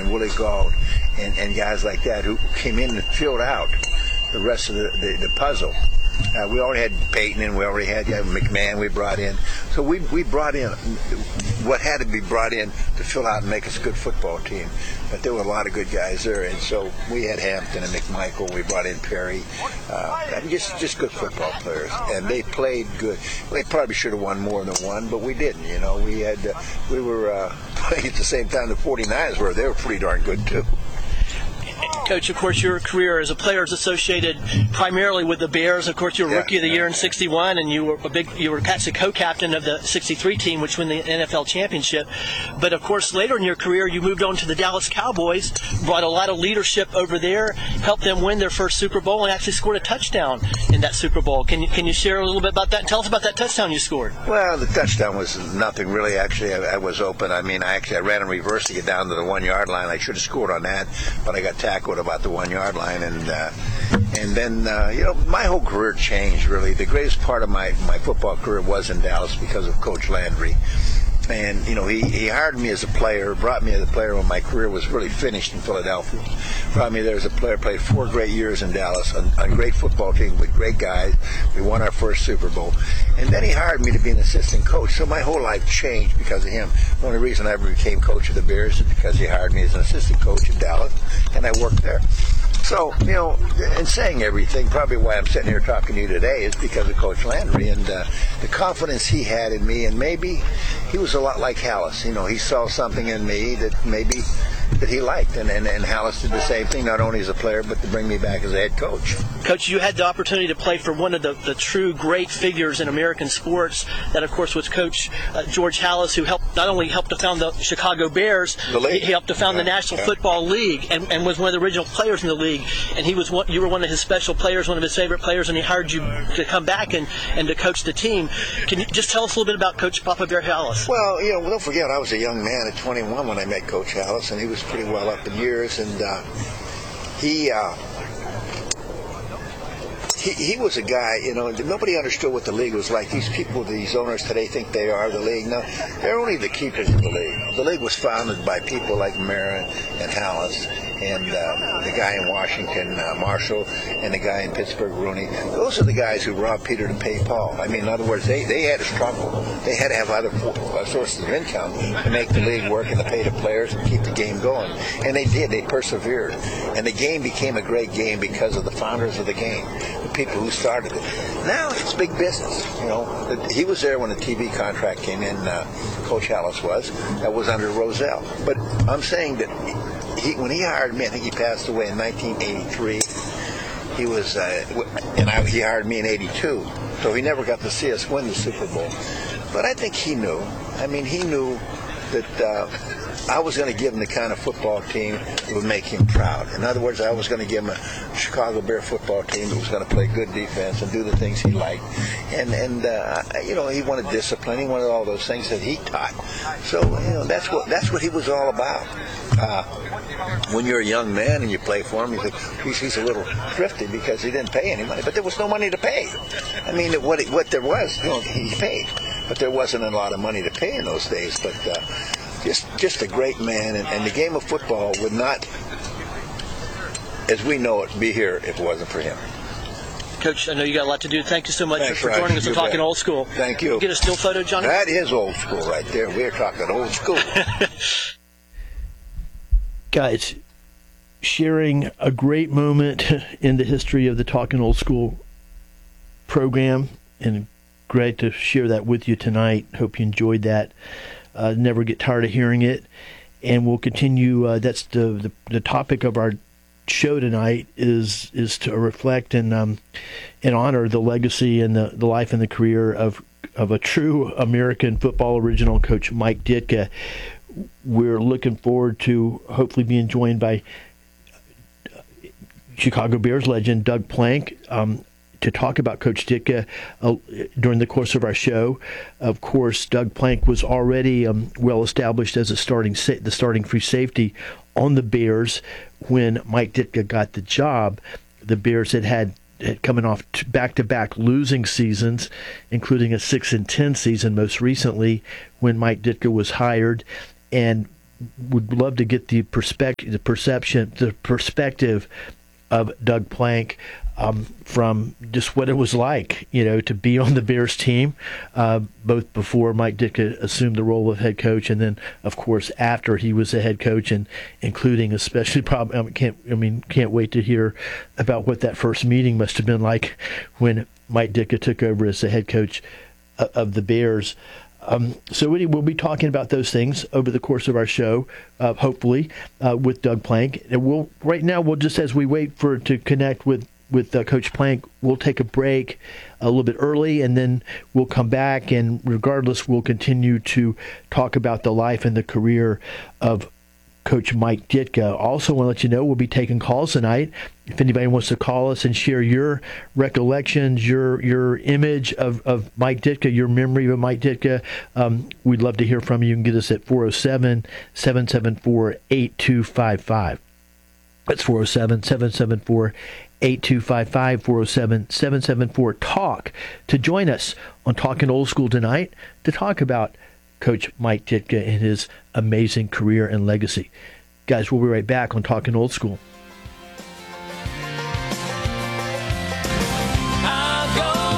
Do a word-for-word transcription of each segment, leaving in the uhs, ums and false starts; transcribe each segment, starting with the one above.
and Willie Gauld and, and guys like that who came in and filled out the rest of the, the, the puzzle. Uh, we already had Peyton, and we already had uh, McMahon we brought in. So we we brought in what had to be brought in to fill out and make us a good football team. But there were a lot of good guys there, and so we had Hampton and McMichael. We brought in Perry. Uh, and just just good football players, and they played good. They probably should have won more than one, but we didn't. You know, we had uh, we were uh, playing at the same time the forty-niners were. They were pretty darn good too. Coach, of course, your career as a player is associated primarily with the Bears. Of course, you were yeah, Rookie of the yeah. Year in sixty-one, and you were a big. You were actually co-captain of the sixty-three team, which won the N F L championship. But of course, later in your career, you moved on to the Dallas Cowboys, brought a lot of leadership over there, helped them win their first Super Bowl, and actually scored a touchdown in that Super Bowl. Can you can you share a little bit about that? And tell us about that touchdown you scored. Well, the touchdown was nothing really. Actually, I, I was open. I mean, I actually I ran in reverse to get down to the one yard line. I should have scored on that, but I got tackled about the one yard line, and uh, and then uh, you know, my whole career changed really. The greatest part of my, my football career was in Dallas because of Coach Landry. And, you know, he, he hired me as a player, brought me as a player when my career was really finished in Philadelphia. Brought me there as a player, played four great years in Dallas, on a great football team with great guys. We won our first Super Bowl. And then he hired me to be an assistant coach. So my whole life changed because of him. The only reason I ever became coach of the Bears is because he hired me as an assistant coach in Dallas, and I worked there. So, you know, in saying everything, probably why I'm sitting here talking to you today is because of Coach Landry and uh, the confidence he had in me. And maybe he was a lot like Halas. You know, he saw something in me that maybe that he liked. And, and, and Halas did the same thing, not only as a player, but to bring me back as a head coach. Coach, you had the opportunity to play for one of the, the true great figures in American sports. That, of course, was Coach uh, George Halas, who helped not only helped to found the Chicago Bears, he, he helped to found yeah, the National yeah. Football League and, and was one of the original players in the league. And he was one, you were one of his special players, one of his favorite players, and he hired you to come back and, and to coach the team. Can you just tell us a little bit about Coach Papa Bear Halas? Well, you know, don't forget, I was a young man at twenty-one when I met Coach Halas, and he was pretty well up in years, and uh, he... Uh, He, he was a guy, you know, nobody understood what the league was like. These people, these owners today think they are the league. No, they're only the keepers of the league. The league was founded by people like Marin and Halas and uh, the guy in Washington, uh, Marshall, and the guy in Pittsburgh, Rooney. Those are the guys who robbed Peter to pay Paul. I mean, in other words, they, they had to struggle. They had to have other sources of income to make the league work and to pay the players and keep the game going. And they did. They persevered. And the game became a great game because of the founders of the game, the people who started it. Now it's big business. You know, he was there when the T V contract came in. Uh, Coach Halas was. That was under Rozelle. But I'm saying that he, when he hired me, I think he passed away in nineteen eighty-three. He was, uh, and I, he hired me in eighty-two. So he never got to see us win the Super Bowl. But I think he knew. I mean, he knew that uh, I was going to give him the kind of football team that would make him proud. In other words, I was going to give him a Chicago Bear football team that was going to play good defense and do the things he liked. And, and uh, you know, he wanted discipline. He wanted all those things that he taught. So, you know, that's what that's what he was all about. Uh, when you're a young man and you play for him, you think, geez, he's a little thrifty because he didn't pay any money. But there was no money to pay. I mean, what it, what there was, you know, he paid. But there wasn't a lot of money to pay in those days. But uh, just just a great man. And, and the game of football would not, as we know it, be here if it wasn't for him. Coach, I know you got a lot to do. Thank you so much Thanks, for Roger. joining us You and talking bet. old school. Thank you. Get a still photo, Johnny? That is old school right there. We're talking old school. Guys, sharing a great moment in the history of the Talking Old School program, and great to share that with you tonight. Hope you enjoyed that. Uh, never get tired of hearing it. And we'll continue. Uh, that's the, the the topic of our show tonight is is to reflect and um, and honor the legacy and the, the life and the career of of a true American football original, Coach Mike Ditka. We're looking forward to hopefully being joined by Chicago Bears legend Doug Plank um, to talk about Coach Ditka uh, during the course of our show. Of course, Doug Plank was already um, well established as a starting sa- the starting free safety on the Bears when Mike Ditka got the job. The Bears had had coming off back-to-back losing seasons, including a six and ten season most recently when Mike Ditka was hired. And would love to get the perspective, the perception, the perspective of Doug Plank um, from just what it was like, you know, to be on the Bears team, uh, both before Mike Ditka assumed the role of head coach, and then, of course, after he was a head coach, and including especially probably, I mean, can't, I mean, can't wait to hear about what that first meeting must have been like when Mike Ditka took over as the head coach of the Bears. Um, so we'll be talking about those things over the course of our show, uh, hopefully, uh, with Doug Plank. And we'll right now, we'll just as we wait for to connect with with uh, Coach Plank, we'll take a break a little bit early, and then we'll come back. And regardless, we'll continue to talk about the life and the career of Coach Mike Ditka. Also, want to let you know we'll be taking calls tonight. If anybody wants to call us and share your recollections, your your image of, of Mike Ditka, your memory of Mike Ditka, um, we'd love to hear from you. You can get us at four oh seven, seven seven four, eight two five five. That's four oh seven, seven seven four, eight two five five, four oh seven, seven seven four, TALK, to join us on Talking Old School tonight to talk about Coach Mike Ditka and his amazing career and legacy. Guys, we'll be right back on Talking Old School. I'll go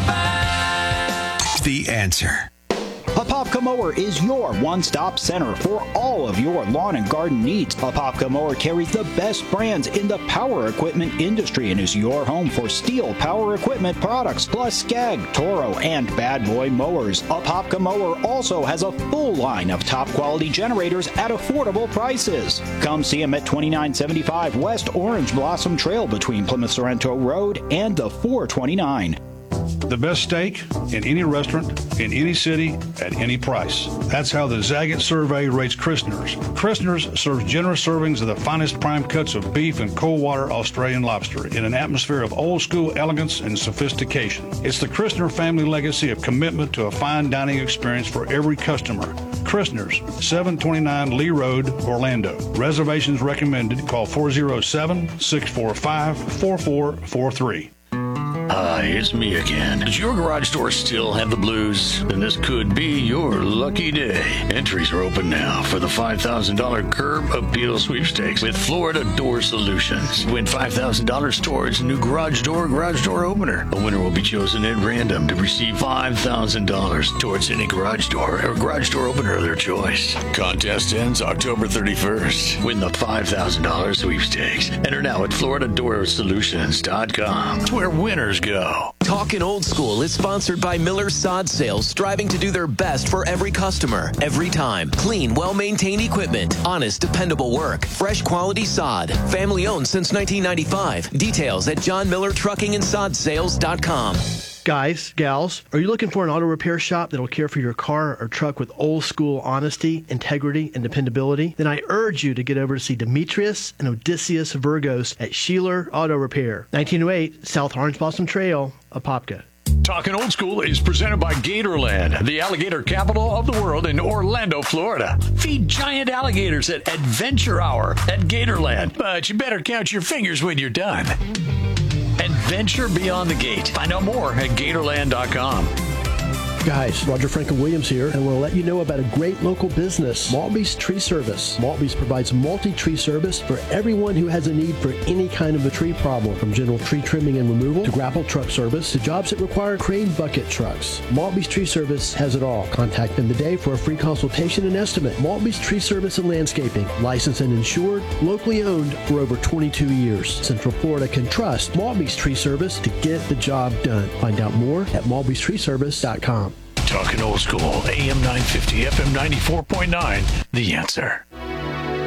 back. The Answer. Apopka Mower is your one-stop center for all of your lawn and garden needs. Apopka Mower carries the best brands in the power equipment industry and is your home for steel power equipment products, plus Skag, Toro, and Bad Boy mowers. Apopka Mower also has a full line of top-quality generators at affordable prices. Come see them at twenty-nine seventy-five West Orange Blossom Trail between Plymouth Sorrento Road and the four twenty-nine. The best steak in any restaurant, in any city, at any price. That's how the Zagat survey rates Christner's. Christner's serves generous servings of the finest prime cuts of beef and cold water Australian lobster in an atmosphere of old school elegance and sophistication. It's the Christner family legacy of commitment to a fine dining experience for every customer. Christner's, seven twenty-nine Lee Road, Orlando. Reservations recommended. Call four oh seven, six four five, four four four three. Hi, it's me again. Does your garage door still have the blues? Then this could be your lucky day. Entries are open now for the five thousand dollars Curb Appeal Sweepstakes with Florida Door Solutions. Win five thousand dollars towards a new garage door, garage door opener. A winner will be chosen at random to receive five thousand dollars towards any garage door or garage door opener of their choice. Contest ends October thirty-first. Win the five thousand dollars sweepstakes. Enter now at Florida Door Solutions dot com. It's where winners go. Talkin' Old School is sponsored by Miller Sod Sales, striving to do their best for every customer, every time. Clean, well-maintained equipment, honest, dependable work, fresh quality sod, family owned since nineteen ninety-five. Details at john miller trucking and sod sales dot com. Guys, gals, are you looking for an auto repair shop that'll care for your car or truck with old school honesty, integrity, and dependability? Then I urge you to get over to see Demetrius and Odysseus Virgos at Sheeler Auto Repair, nineteen oh eight South Orange Blossom Trail, Apopka. Talking Old School is presented by Gatorland, the alligator capital of the world in Orlando, Florida. Feed giant alligators at Adventure Hour at Gatorland, but you better count your fingers when you're done. Adventure Beyond the Gate. Find out more at Gatorland dot com. Guys, Roger Franklin Williams here, and I want to let you know about a great local business, Maltby's Tree Service. Maltby's provides multi-tree service for everyone who has a need for any kind of a tree problem, from general tree trimming and removal to grapple truck service to jobs that require crane bucket trucks. Maltby's Tree Service has it all. Contact them today for a free consultation and estimate. Maltby's Tree Service and Landscaping, licensed and insured, locally owned for over twenty-two years. Central Florida can trust Maltby's Tree Service to get the job done. Find out more at maltbys tree service dot com. Talking Old School, A M nine fifty, F M ninety-four point nine, The Answer.